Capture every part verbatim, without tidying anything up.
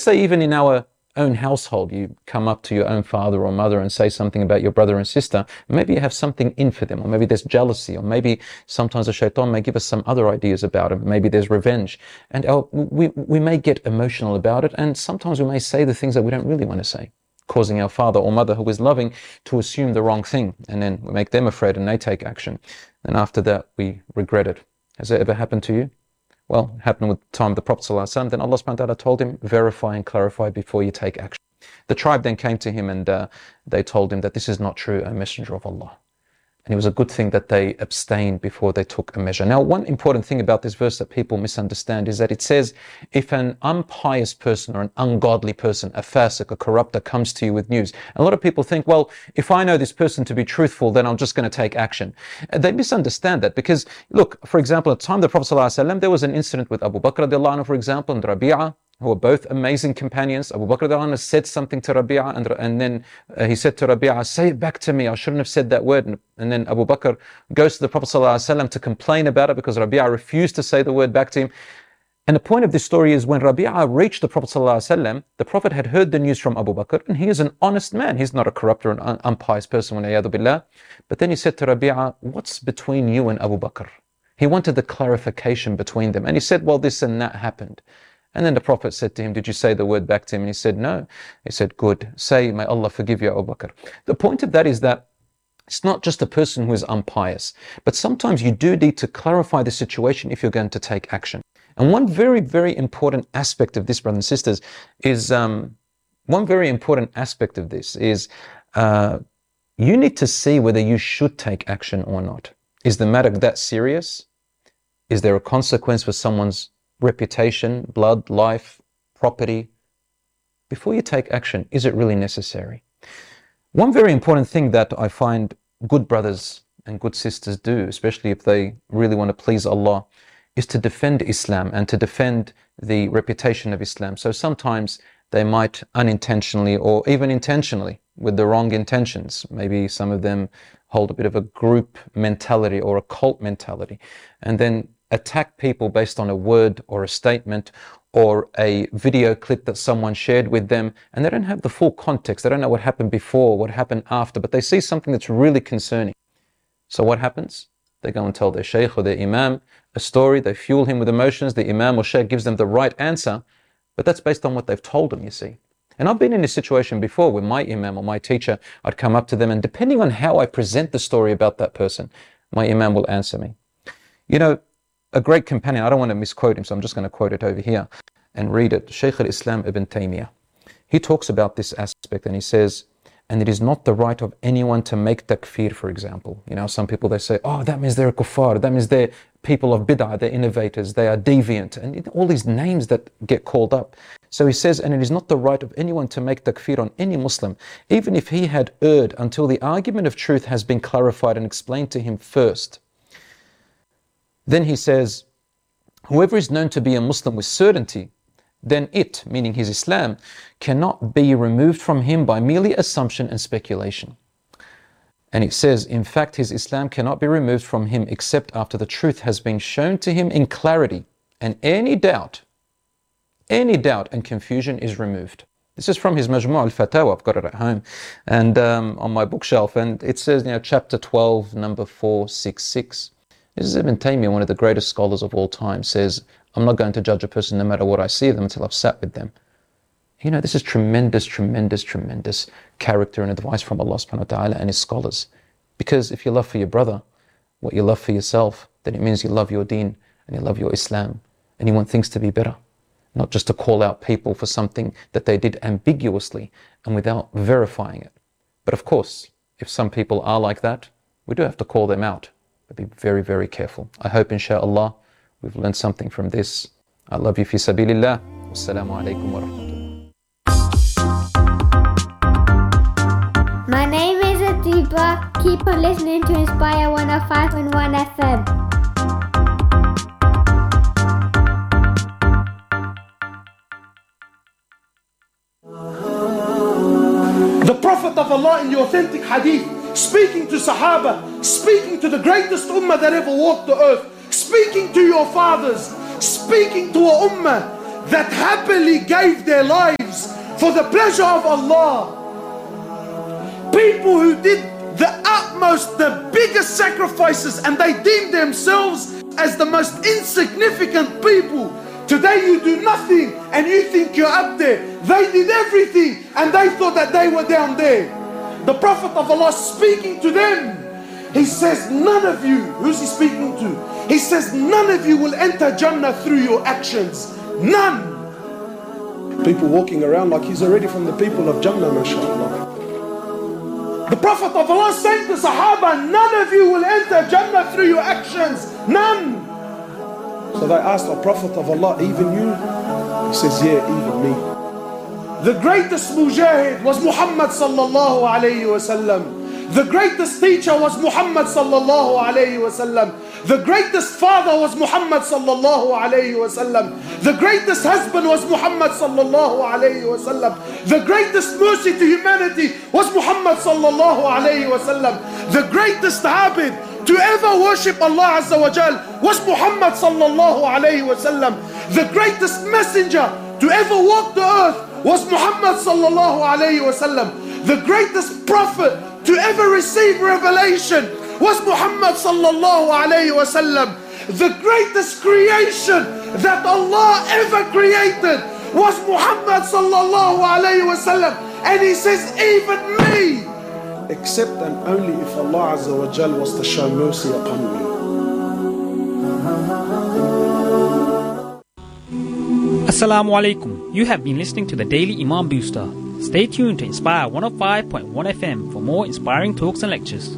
say even in our own household, you come up to your own father or mother and say something about your brother and sister, maybe you have something in for them, or maybe there's jealousy, or maybe sometimes the shaitan may give us some other ideas about it, maybe there's revenge, and our, we, we may get emotional about it, and sometimes we may say the things that we don't really want to say, causing our father or mother who is loving to assume the wrong thing, and then we make them afraid and they take action, and after that we regret it. Has that ever happened to you? Well, it happened with the time of the Prophet ﷺ. Then Allah subhanahu wa ta'ala told him, verify and clarify before you take action. The tribe then came to him and uh, they told him that this is not true, a messenger of Allah. And it was a good thing that they abstained before they took a measure. Now, one important thing about this verse that people misunderstand is that it says, if an impious person or an ungodly person, a fasiq, a corrupter, comes to you with news. And a lot of people think, well, if I know this person to be truthful, then I'm just going to take action. And they misunderstand that because, look, for example, at the time of the Prophet ﷺ, there was an incident with Abu Bakr radiallahu anhu, for example, and Rabi'ah, who are both amazing companions. Abu Bakr radiallahu anhu said something to Rabi'ah, and, and then uh, he said to Rabi'ah, say it back to me, I shouldn't have said that word. And, and then Abu Bakr goes to the Prophet ﷺ to complain about it because Rabi'ah refused to say the word back to him. And the point of this story is when Rabi'ah reached the Prophet ﷺ, the Prophet had heard the news from Abu Bakr, and he is an honest man. He's not a corrupt or an un- impious person, وَلَيَعْذُ بِاللَّهِ. But then he said to Rabi'ah, what's between you and Abu Bakr? He wanted the clarification between them. And he said, well, this and that happened. And then the Prophet said to him, did you say the word back to him? And he said, no. He said, good. Say, may Allah forgive you, Abu Bakr. The point of that is that it's not just a person who is impious, but sometimes you do need to clarify the situation if you're going to take action. And one very, very important aspect of this, brothers and sisters, is, um, one very important aspect of this is, uh, you need to see whether you should take action or not. Is the matter that serious? Is there a consequence for someone's reputation, blood, life, property? Before you take action, is it really necessary? One very important thing that I find good brothers and good sisters do, especially if they really want to please Allah, is to defend Islam and to defend the reputation of Islam. So sometimes they might unintentionally or even intentionally with the wrong intentions, maybe some of them hold a bit of a group mentality or a cult mentality, and then attack people based on a word or a statement or a video clip that someone shared with them, and they don't have the full context. They don't know what happened before, what happened after, but they see something that's really concerning. So what happens? They go and tell their shaykh or their imam a story, they fuel him with emotions, the imam or shaykh gives them the right answer, but that's based on what they've told them, you see. And I've been in this situation before where my imam or my teacher, I'd come up to them, and depending on how I present the story about that person, my imam will answer me. You know, a great companion, I don't want to misquote him, so I'm just going to quote it over here and read it. Shaykh al-Islam Ibn Taymiyyah. He talks about this aspect and he says, and it is not the right of anyone to make takfir, for example. You know, some people, they say, oh, that means they're kuffar, that means they're people of bid'ah, they're innovators, they are deviant, and all these names that get called up. So he says, and it is not the right of anyone to make takfir on any Muslim, even if he had erred, until the argument of truth has been clarified and explained to him first. Then he says, whoever is known to be a Muslim with certainty, then it, meaning his Islam, cannot be removed from him by merely assumption and speculation. And it says, in fact, his Islam cannot be removed from him except after the truth has been shown to him in clarity, and any doubt, any doubt and confusion is removed. This is from his Majmu' al-Fatawa. I've got it at home and um, on my bookshelf, and it says, you know, chapter twelve, number four sixty-six. This is Ibn Taymiyyah, one of the greatest scholars of all time, says, I'm not going to judge a person no matter what I see of them until I've sat with them. You know, this is tremendous, tremendous, tremendous character and advice from Allah subhanahu wa ta'ala and his scholars. Because if you love for your brother what you love for yourself, then it means you love your deen and you love your Islam and you want things to be better. Not just to call out people for something that they did ambiguously and without verifying it. But of course, if some people are like that, we do have to call them out. But be very, very careful. I hope, inshaAllah, we've learned something from this. I love you fi sabilillah. Wassalamu alaikum wa rahmatullah. My name is Adiba. Keep on listening to Inspire one oh five point one F M. The Prophet of Allah in the authentic hadith, speaking to Sahaba, speaking to the greatest ummah that ever walked the earth, speaking to your fathers, speaking to a ummah that happily gave their lives for the pleasure of Allah. People who did the utmost, the biggest sacrifices, and they deemed themselves as the most insignificant people. Today you do nothing and you think you're up there. They did everything and they thought that they were down there. The Prophet of Allah speaking to them, he says, none of you, who's he speaking to? He says, none of you will enter Jannah through your actions. None. People walking around like he's already from the people of Jannah, mashallah. The Prophet of Allah saying to Sahaba, none of you will enter Jannah through your actions. None. So they asked the Prophet of Allah, even you? He says, yeah, even me. The greatest mujahid was Muhammad sallallahu alayhi wa sallam. The greatest teacher was Muhammad sallallahu alayhi wa sallam. The greatest father was Muhammad sallallahu alayhi wa sallam. The greatest husband was Muhammad sallallahu alayhi wa sallam. The greatest mercy to humanity was Muhammad sallallahu alayhi wa sallam. The greatest abid to ever worship Allah Azza wa Jal was Muhammad sallallahu alayhi wa sallam. The greatest messenger to ever walk the earth was Muhammad sallallahu alayhi wa sallam. The greatest prophet to ever receive revelation was Muhammad sallallahu alayhi wa sallam. The greatest creation that Allah ever created was Muhammad sallallahu alayhi wa sallam. And he says, even me, except and only if Allah Azza wa Jal was to show mercy upon me. Assalamu alaikum. You have been listening to the Daily Imam Booster. Stay tuned to Inspire one oh five point one F M for more inspiring talks and lectures.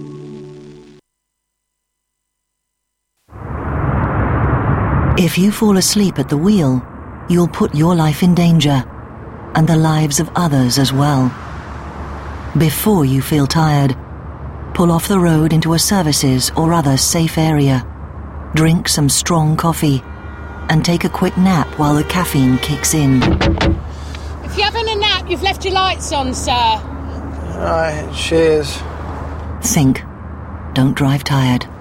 If you fall asleep at the wheel, you'll put your life in danger, and the lives of others as well. Before you feel tired, pull off the road into a services or other safe area. Drink some strong coffee, and take a quick nap while the caffeine kicks in. If you're having a nap, you've left your lights on, sir. Alright, cheers. Think. Don't drive tired.